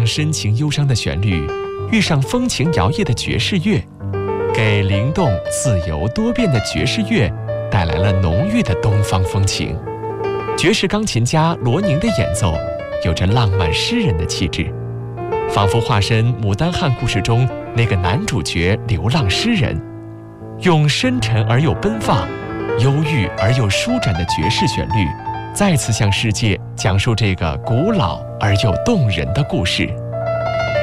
上深情忧伤的旋律，遇上风情摇曳的爵士乐，给灵动、自由、多变的爵士乐带来了浓郁的东方风情。爵士钢琴家罗宁的演奏有着浪漫诗人的气质，仿佛化身牡丹汉故事中那个男主角流浪诗人，用深沉而又奔放、忧郁而又舒展的爵士旋律，再次向世界讲述这个古老而又动人的故事。